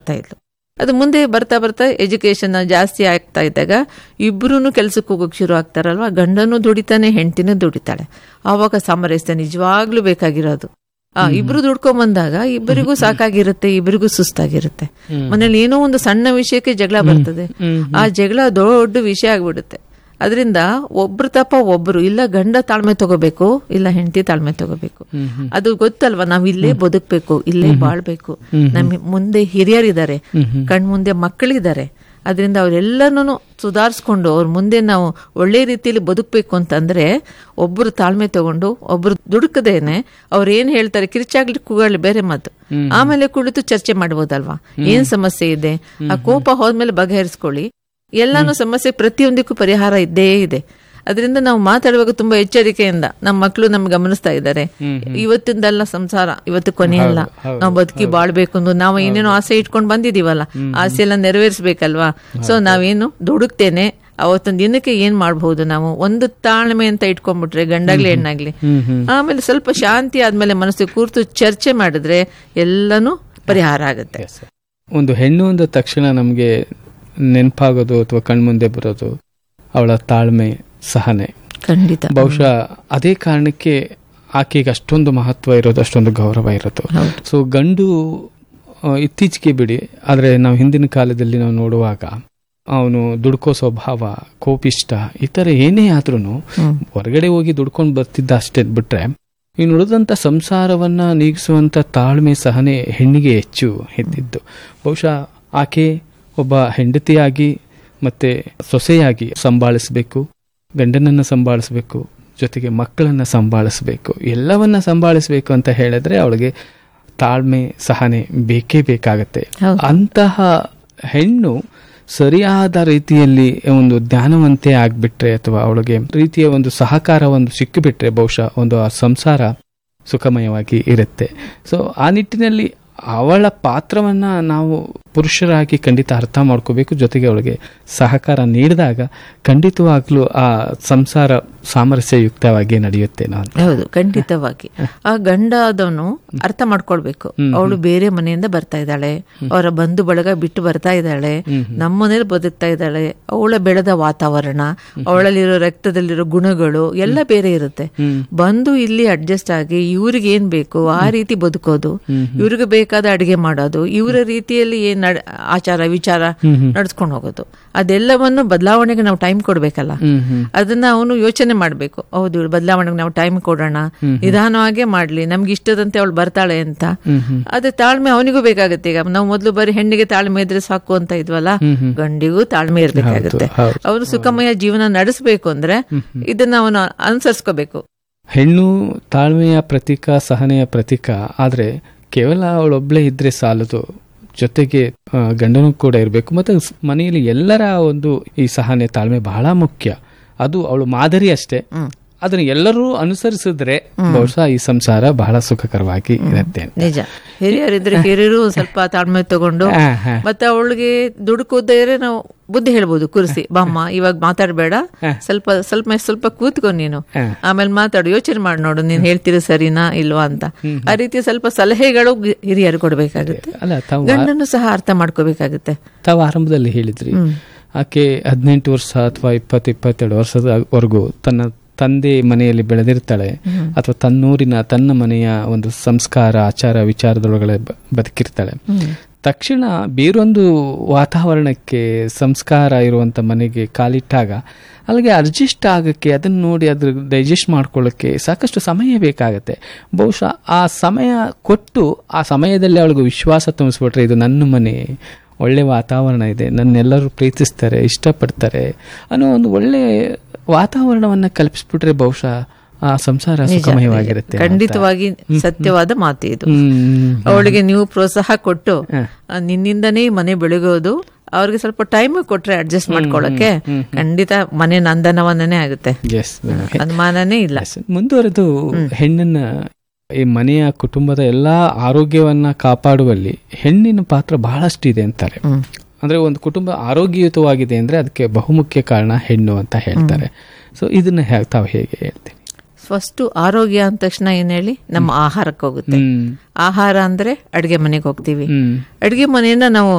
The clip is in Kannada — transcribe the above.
ಇದ್ಲು. ಅದು ಮುಂದೆ ಬರ್ತಾ ಬರ್ತಾ ಎಜುಕೇಶನ್ ಜಾಸ್ತಿ ಆಗ್ತಾ ಇದ್ದಾಗ ಇಬ್ರು ಕೆಲ್ಸಕ್ಕೆ ಹೋಗೋಕೆ ಶುರು ಆಗ್ತಾರಲ್ವಾ, ಗಂಡನೂ ದುಡಿತಾನೆ, ಹೆಂಡತಿನೂ ದುಡಿತಾಳೆ. ಆವಾಗ ಸಾಮರಸ್ಯ ನಿಜವಾಗ್ಲೂ ಬೇಕಾಗಿರೋದು. ಇಬ್ರು ದುಡ್ಕೊಂಬಂದಾಗ ಇಬ್ಬರಿಗೂ ಸಾಕಾಗಿರುತ್ತೆ, ಇಬ್ಬರಿಗೂ ಸುಸ್ತಾಗಿರುತ್ತೆ. ಮನೇಲಿ ಏನೋ ಒಂದು ಸಣ್ಣ ವಿಷಯಕ್ಕೆ ಜಗಳ ಬರ್ತದೆ, ಆ ಜಗಳ ದೊಡ್ಡ ವಿಷಯ ಆಗ್ಬಿಡುತ್ತೆ. ಅದರಿಂದ ಒಬ್ರು ತಪ್ಪ ಒಬ್ರು, ಇಲ್ಲ ಗಂಡ ತಾಳ್ಮೆ ತಗೋಬೇಕು, ಇಲ್ಲ ಹೆಂಡತಿ ತಾಳ್ಮೆ ತಗೋಬೇಕು. ಅದು ಗೊತ್ತಲ್ವಾ, ನಾವ್ ಇಲ್ಲೇ ಬದುಕ್ಬೇಕು, ಇಲ್ಲೇ ಬಾಳ್ಬೇಕು. ನಮ್ ಮುಂದೆ ಹಿರಿಯರಿದ್ದಾರೆ, ಕಣ್ಮುಂದೆ ಮಕ್ಕಳಿದ್ದಾರೆ. ಅದರಿಂದ ಅವರೆಲ್ಲನೂ ಸುಧಾರಿಸ್ಕೊಂಡು ಅವ್ರ ಮುಂದೆ ನಾವು ಒಳ್ಳೆ ರೀತಿಯಲ್ಲಿ ಬದುಕಬೇಕು ಅಂತಂದ್ರೆ ಒಬ್ರು ತಾಳ್ಮೆ ತಗೊಂಡು ಒಬ್ರು ದುಡುಕದೇನೆ ಅವ್ರು ಏನ್ ಹೇಳ್ತಾರೆ ಕಿರ್ಚಾಗ್ಲಿ ಕೂಗಾಗ್ಲಿ ಬೇರೆ ಮಾತು, ಆಮೇಲೆ ಕುಳಿತು ಚರ್ಚೆ ಮಾಡ್ಬೋದಲ್ವಾ. ಏನ್ ಸಮಸ್ಯೆ ಇದೆ, ಆ ಕೋಪ ಹೋದ್ಮೇಲೆ ಬಗೆಹರಿಸ್ಕೊಳ್ಳಿ. ಎಲ್ಲಾನು ಸಮಸ್ಯೆ ಪ್ರತಿಯೊಂದಕ್ಕೂ ಪರಿಹಾರ ಇದ್ದೇ ಇದೆ. ಅದರಿಂದ ನಾವು ಮಾತಾಡುವಾಗ ತುಂಬಾ ಎಚ್ಚರಿಕೆಯಿಂದ, ನಮ್ಮ ಮಕ್ಕಳು ನಮ್ಗೆ ಗಮನಿಸ್ತಾ ಇದ್ದಾರೆ, ಇವತ್ತಿಂದಲ್ಲ ಸಂಸಾರ, ಇವತ್ತು ಕೊನೆಯಲ್ಲ, ನಾವು ಬದುಕಿ ಬಾಳ್ಬೇಕು ಅಂದು ನಾವು ಏನೇನೋ ಆಸೆ ಇಟ್ಕೊಂಡು ಬಂದಿದೀವಲ್ಲ, ಆಸೆ ಎಲ್ಲ ನೆರವೇರಿಸಬೇಕಲ್ವಾ. ಸೊ ನಾವೇನು ದುಡುಕ್ತೇನೆ, ಅವತ್ತೊಂದು ದಿನಕ್ಕೆ ಏನ್ ಮಾಡಬಹುದು, ನಾವು ಒಂದು ತಾಳ್ಮೆ ಅಂತ ಇಟ್ಕೊಂಡ್ಬಿಟ್ರೆ ಗಂಡಾಗ್ಲಿ ಹೆಣ್ಣಾಗ್ಲಿ, ಆಮೇಲೆ ಸ್ವಲ್ಪ ಶಾಂತಿ ಆದ್ಮೇಲೆ ಮನಸ್ಸು ಕೂರ್ತು ಚರ್ಚೆ ಮಾಡಿದ್ರೆ ಎಲ್ಲನೂ ಪರಿಹಾರ ಆಗುತ್ತೆ. ಒಂದು ಹೆಣ್ಣು ಅಂದ ತಕ್ಷಣ ನಮ್ಗೆ ನೆನಪಾಗೋದು ಅಥವಾ ಕಣ್ಮುಂದೆ ಬರೋದು ಅವಳ ತಾಳ್ಮೆ, ಸಹನೆ. ಖಂಡಿತ. ಬಹುಶಃ ಅದೇ ಕಾರಣಕ್ಕೆ ಆಕೆಗೆ ಅಷ್ಟೊಂದು ಮಹತ್ವ ಇರೋದು, ಅಷ್ಟೊಂದು ಗೌರವ ಇರೋದು. ಸೊ ಗಂಡು ಇತ್ತೀಚೆಗೆ ಬಿಡಿ, ಆದರೆ ನಾವು ಹಿಂದಿನ ಕಾಲದಲ್ಲಿ ನಾವು ನೋಡುವಾಗ ಅವನು ದುಡ್ಕೋ ಸ್ವಭಾವ, ಕೋಪಿಷ್ಟ, ಈ ಥರ ಏನೇ ಆದ್ರೂ ಹೊರಗಡೆ ಹೋಗಿ ದುಡ್ಕೊಂಡು ಬರ್ತಿದ್ದ ಅಷ್ಟೇ ಬಿಟ್ರೆ, ಇನ್ನು ಉಳಿದಂಥ ಸಂಸಾರವನ್ನ ನೀಗಿಸುವಂಥ ತಾಳ್ಮೆ, ಸಹನೆ ಹೆಣ್ಣಿಗೆ ಹೆಚ್ಚು ಇದ್ದಿದ್ದು. ಬಹುಶಃ ಆಕೆ ಒಬ್ಬ ಹೆಂಡತಿಯಾಗಿ ಮತ್ತೆ ಸೊಸೆಯಾಗಿ ಸಂಭಾಳಿಸಬೇಕು, ಗಂಡನನ್ನ ಸಂಭಾಳಿಸಬೇಕು, ಜೊತೆಗೆ ಮಕ್ಕಳನ್ನ ಸಂಭಾಳಿಸಬೇಕು, ಎಲ್ಲವನ್ನ ಸಂಭಾಳಿಸಬೇಕು ಅಂತ ಹೇಳಿದ್ರೆ ಅವಳಿಗೆ ತಾಳ್ಮೆ, ಸಹನೆ ಬೇಕೇ ಬೇಕಾಗತ್ತೆ. ಅಂತಹ ಹೆಣ್ಣು ಸರಿಯಾದ ರೀತಿಯಲ್ಲಿ ಒಂದು ಜ್ಞಾನವಂತೆ ಆಗ್ಬಿಟ್ರೆ ಅಥವಾ ಅವಳಿಗೆ ರೀತಿಯ ಒಂದು ಸಹಕಾರ ಒಂದು ಸಿಕ್ಕಿಬಿಟ್ರೆ ಬಹುಶಃ ಒಂದು ಆ ಸಂಸಾರ ಸುಖಮಯವಾಗಿ ಇರುತ್ತೆ. ಸೊ ಆ ನಿಟ್ಟಿನಲ್ಲಿ ಅವಳ ಪಾತ್ರವನ್ನ ನಾವು ಪುರುಷರಾಗಿ ಖಂಡಿತ ಅರ್ಥ ಮಾಡ್ಕೋಬೇಕು. ಜೊತೆಗೆ ಅವಳಿಗೆ ಸಹಕಾರ ನೀಡಿದಾಗ ಖಂಡಿತವಾಗ್ಲೂ ಆ ಸಂಸಾರ ಸಾಮರಸ್ಯಯುಕ್ತವಾಗಿ ನಡೆಯುತ್ತೆ. ಹೌದು, ಖಂಡಿತವಾಗಿ. ಆ ಗಂಡ ಆದವನು ಅರ್ಥ ಮಾಡ್ಕೊಳ್ಬೇಕು, ಅವಳು ಬೇರೆ ಮನೆಯಿಂದ ಬರ್ತಾ ಇದ್ದಾಳೆ, ಅವರ ಬಂಧು ಬಳಗ ಬಿಟ್ಟು ಬರ್ತಾ ಇದ್ದಾಳೆ, ನಮ್ಮ ಮನೇಲಿ ಬದುಕ್ತಾ ಇದ್ದಾಳೆ, ಅವಳ ಬೆಳೆದ ವಾತಾವರಣ, ಅವಳಲ್ಲಿರೋ ರಕ್ತದಲ್ಲಿರೋ ಗುಣಗಳು ಎಲ್ಲ ಬೇರೆ ಇರುತ್ತೆ. ಬಂದು ಇಲ್ಲಿ ಅಡ್ಜಸ್ಟ್ ಆಗಿ ಇವ್ರಿಗೆ ಏನ್ ಬೇಕು ಆ ರೀತಿ ಬದುಕೋದು, ಇವ್ರಿಗೆ ಬೇಕಾದ ಅಡಿಗೆ ಮಾಡೋದು, ಇವರ ರೀತಿಯಲ್ಲಿ ಏನ್ ಆಚಾರ ವಿಚಾರ ನಡ್ಸ್ಕೊಂಡು ಹೋಗೋದು, ಅದೆಲ್ಲವನ್ನು ಬದಲಾವಣೆಗೆ ನಾವು ಟೈಮ್ ಕೊಡ್ಬೇಕಲ್ಲ. ಅದನ್ನ ಅವನು ಯೋಚನೆ ಮಾಡ್ಬೇಕು. ಹೌದು, ಇವಳು ಬದಲಾವಣೆಗೆ ನಾವು ಟೈಮ್ ಕೊಡೋಣ, ನಿಧಾನವಾಗೇ ಮಾಡ್ಲಿ, ನಮ್ಗೆ ಇಷ್ಟದಂತೆ ಅವಳು ಬರ್ತಾಳೆ ಅಂತ. ಅದೇ ತಾಳ್ಮೆ ಅವನಿಗೂ ಬೇಕಾಗುತ್ತೆ. ಈಗ ನಾವು ಮೊದಲು ಬರೀ ಹೆಣ್ಣಿಗೆ ತಾಳ್ಮೆ ಇದ್ರೆ ಸಾಕು ಅಂತ ಇದ್ವಲ್ಲ, ಗಂಡಿಗೂ ತಾಳ್ಮೆ ಇರ್ಬೇಕಾಗುತ್ತೆ. ಅವನು ಸುಖಮಯ ಜೀವನ ನಡೆಸಬೇಕು ಅಂದ್ರೆ ಇದನ್ನ ಅವನು ಅನುಸರಿಸ್ಕೋಬೇಕು. ಹೆಣ್ಣು ತಾಳ್ಮೆಯ ಪ್ರತೀಕ, ಸಹನೆಯ ಪ್ರತೀಕ. ಆದ್ರೆ ಕೇವಲ ಅವಳೊಬ್ಳೆ ಇದ್ರೆ ಸಾಲದು, ಜೊತೆಗೆ ಗಂಡನೂ ಕೂಡ ಇರಬೇಕು. ಮತ್ತೆ ಮನೆಯಲ್ಲಿ ಎಲ್ಲರ ಒಂದು ಈ ಸಹನೆ, ತಾಳ್ಮೆ ಬಹಳ ಮುಖ್ಯ. ಅದು ಅವಳು ಮಾದರಿ ಅಷ್ಟೇ. ಅದನ್ನ ಎಲ್ಲರೂ ಅನುಸರಿಸಿದ್ರೆ ಬಹುಶಃ ಈ ಸಂಸಾರ ಬಹಳ ಸುಖಕರವಾಗಿ ಇರುತ್ತೆ. ನಿಜ. ಹಿರಿಯರಿದ್ರೆ ಹಿರಿಯರು ಸ್ವಲ್ಪ ತಾಳ್ಮೆ ತಗೊಂಡು, ಮತ್ತೆ ಅವಳಿಗೆ ದುಡುಕೋದ್ರೆ ನಾವು ಬುದ್ಧಿ ಹೇಳ್ಬೋದು, ಕುರ್ಸಿ ಬಾಮ್ಮ ಇವಾಗ ಮಾತಾಡ್ಬೇಡ, ಸ್ವಲ್ಪ ಸ್ವಲ್ಪ ಸ್ವಲ್ಪ ಕೂತ್ಕೊ ನೀನು, ಆಮೇಲೆ ಮಾತಾಡು, ಯೋಚನೆ ಮಾಡಿ ನೋಡು ನೀನ್ ಹೇಳ್ತೀರಿ ಸರಿನಾ ಇಲ್ವಾ ಅಂತ. ಆ ರೀತಿ ಸ್ವಲ್ಪ ಸಲಹೆಗಳು ಹಿರಿಯರು ಕೊಡ್ಬೇಕಾಗುತ್ತೆ. ಗಂಡನ್ನು ಸಹ ಅರ್ಥ ಮಾಡ್ಕೋಬೇಕಾಗುತ್ತೆ. ತಾವು ಆರಂಭದಲ್ಲಿ ಹೇಳಿದ್ರಿ ಆಕೆ 18 ವರ್ಷ ಅಥವಾ 20-22 ವರ್ಷದವರೆಗೂ ತನ್ನ ತಂದೆ ಮನೆಯಲ್ಲಿ ಬೆಳೆದಿರ್ತಾಳೆ, ಅಥವಾ ತನ್ನೂರಿನ ತನ್ನ ಮನೆಯ ಒಂದು ಸಂಸ್ಕಾರ, ಆಚಾರ ವಿಚಾರದೊಳಗಡೆ ಬದುಕಿರ್ತಾಳೆ. ತಕ್ಷಣ ಬೇರೊಂದು ವಾತಾವರಣಕ್ಕೆ, ಸಂಸ್ಕಾರ ಇರುವಂತ ಮನೆಗೆ ಕಾಲಿಟ್ಟಾಗ ಅಲ್ಲಿಗೆ ಅಡ್ಜಸ್ಟ್ ಆಗಕ್ಕೆ, ಅದನ್ನ ನೋಡಿ ಅದ್ರ ಡೈಜೆಸ್ಟ್ ಮಾಡ್ಕೊಳ್ಳೋಕ್ಕೆ ಸಾಕಷ್ಟು ಸಮಯ ಬೇಕಾಗತ್ತೆ. ಬಹುಶಃ ಆ ಸಮಯ ಕೊಟ್ಟು ಆ ಸಮಯದಲ್ಲಿ ಅವಳಿಗೆ ವಿಶ್ವಾಸ ತುಂಬಿಸ್ಬಿಟ್ರೆ, ಇದು ನನ್ನ ಮನೆ, ಒಳ್ಳೆ ವಾತಾವರಣ ಇದೆ, ನನ್ನೆಲ್ಲರೂ ಪ್ರೀತಿಸ್ತಾರೆ, ಇಷ್ಟಪಡ್ತಾರೆ ಅನ್ನೋ ಒಂದು ಒಳ್ಳೆ ವಾತಾವರಣವನ್ನ ಕಲ್ಪಿಸ್ಬಿಟ್ರೆ ಬಹುಶಃ ಆ ಸಂಸಾರ ಸುಖಮಯವಾಗಿರುತ್ತೆ. ಖಂಡಿತವಾಗಿ ಸತ್ಯವಾದ ಮಾತು ಇದು. ಅವಳಿಗೆ ನೀವು ಪ್ರೋತ್ಸಾಹ ಕೊಟ್ಟು ನಿನ್ನಿಂದನೇ ಮನೆ ಬೆಳಗೋದು, ಅವ್ರಿಗೆ ಸ್ವಲ್ಪ ಟೈಮ್ ಕೊಟ್ರೆ ಅಡ್ಜಸ್ಟ್ ಮಾಡ್ಕೊಳ್ಳಕ್ಕೆ ಖಂಡಿತ ಮನೆ ನಂದನವನೇ ಆಗುತ್ತೆ, ಅನುಮಾನನೇ ಇಲ್ಲ. ಮುಂದುವರೆದು ಹೆಣ್ಣನ್ನ ಈ ಮನೆಯ ಕುಟುಂಬದ ಎಲ್ಲಾ ಆರೋಗ್ಯವನ್ನ ಕಾಪಾಡುವಲ್ಲಿ ಹೆಣ್ಣಿನ ಪಾತ್ರ ಬಹಳಷ್ಟು ಇದೆ ಅಂತಾರೆ. ಅಂದ್ರೆ ಒಂದು ಕುಟುಂಬ ಆರೋಗ್ಯಯುತವಾಗಿದೆ ಅಂದ್ರೆ ಅದಕ್ಕೆ ಬಹುಮುಖ್ಯ ಕಾರಣ ಹೆಣ್ಣು ಅಂತ ಹೇಳ್ತಾರೆ. ಸೊ ಇದನ್ನ ತಾವು ಹೇಗೆ ಹೇಳ್ತೀನಿ? ಫಸ್ಟ್ ಆರೋಗ್ಯ ಅಂದ ತಕ್ಷಣ ಏನ್ ಹೇಳಿ ನಮ್ಮ ಆಹಾರಕ್ಕೆ ಹೋಗುತ್ತೆ. ಆಹಾರ ಅಂದ್ರೆ ಅಡ್ಗೆ ಮನೆಗೆ ಹೋಗ್ತೀವಿ. ಅಡ್ಗೆ ಮನೆಯನ್ನ ನಾವು